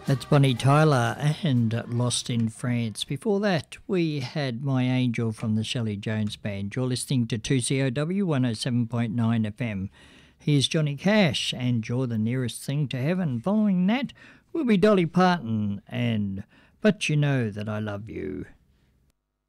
That's Bonnie Tyler and Lost in France. Before that, we had My Angel from the Shelley Jones Band. You're listening to 2COW 107.9 FM. Here's Johnny Cash and You're the Nearest Thing to Heaven. Following that will be Dolly Parton and But You Know That I Love You.